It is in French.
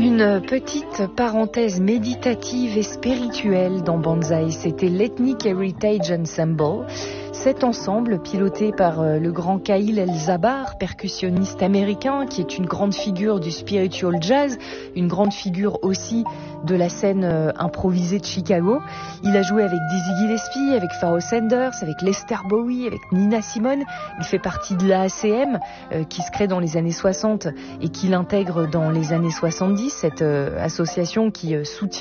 Une petite parenthèse méditative et spirituelle dans Banzai, c'était l'Ethnic Heritage Ensemble. Cet ensemble, piloté par le grand Khalil El-Zabar, percussionniste américain, qui est une grande figure du spiritual jazz, une grande figure aussi de la scène improvisée de Chicago. Il a joué avec Dizzy Gillespie, avec Pharoah Sanders, avec Lester Bowie, avec Nina Simone. Il fait partie de l'AACM, qui se crée dans les années 60 et qui l'intègre dans les années 70, cette association qui soutient